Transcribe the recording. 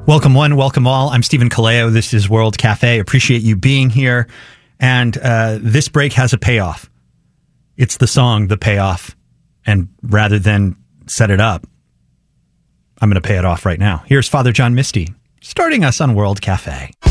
Welcome one, welcome all. I'm Stephen Kaleo. This is World Cafe. Appreciate you being here. And this break has a payoff. It's the song, The Payoff. And rather than set it up, I'm going to pay it off right now. Here's Father John Misty, starting us on World Cafe.